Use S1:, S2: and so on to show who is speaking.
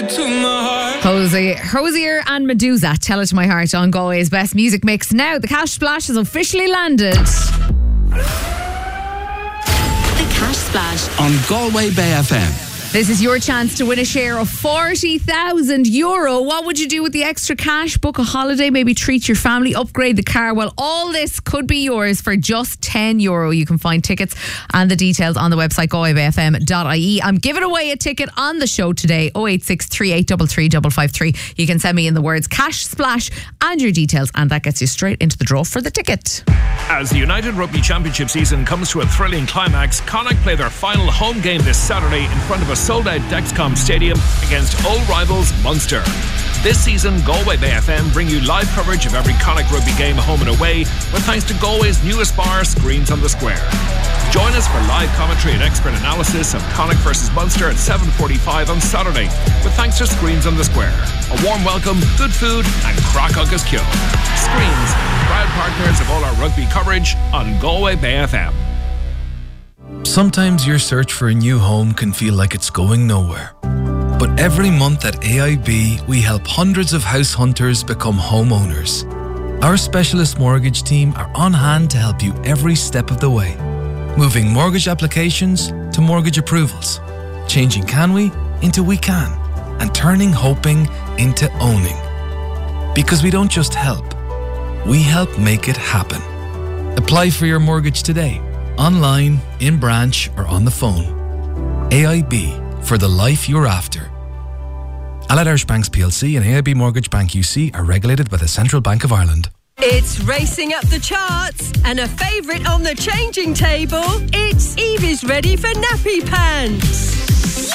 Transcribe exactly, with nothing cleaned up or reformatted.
S1: Hosier, Hosier and Medusa, Tell It To My Heart on Galway's Best Music Mix. Now, the Cash Splash has officially landed.
S2: The Cash Splash
S3: on Galway Bay F M.
S1: This is your chance to win a share of forty thousand euro. What would you do with the extra cash? Book a holiday, maybe treat your family, upgrade the car. Well, all this could be yours for just ten euro. You can find tickets and the details on the website galway bay f m dot i e. I'm giving away a ticket on the show today, oh eight six three eight three three five five three. You can send me in the words Cash Splash and your details, and that gets you straight into the draw for the ticket.
S4: As the United Rugby Championship season comes to a thrilling climax, Connacht play their final home game this Saturday in front of a sold-out Dexcom Stadium against old rivals Munster. This season, Galway Bay F M bring you live coverage of every Connacht rugby game home and away, with thanks to Galway's newest bar, Screens on the Square. Join us for live commentary and expert analysis of Connacht versus Munster at seven forty-five on Saturday, with thanks to Screens on the Square. A warm welcome, good food and crack agus kill. Screens, proud partners of all our rugby coverage on Galway Bay F M.
S5: Sometimes your search for a new home can feel like it's going nowhere. But every month at A I B, we help hundreds of house hunters become homeowners. Our specialist mortgage team are on hand to help you every step of the way. Moving mortgage applications to mortgage approvals. Changing can we into we can. And turning hoping into owning. Because we don't just help, we help make it happen. Apply for your mortgage today. Online, in branch or on the phone. A I B, for the life you're after. Allied Irish Banks P L C and A I B Mortgage Bank U C are regulated by the Central Bank of Ireland.
S6: It's racing up the charts and a favourite on the changing table. It's Evie's ready for nappy pants.